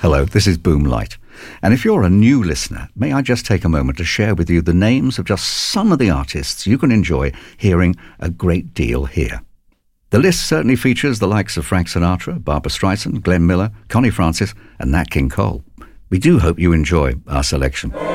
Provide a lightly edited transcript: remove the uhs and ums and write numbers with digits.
Hello, this is Boom Light. And if you're a new listener, may I just take a moment to share with you the names of just some of the artists you can enjoy hearing a great deal here. The list certainly features the likes of Frank Sinatra, Barbra Streisand, Glenn Miller, Connie Francis, and Nat King Cole. We do hope you enjoy our selection.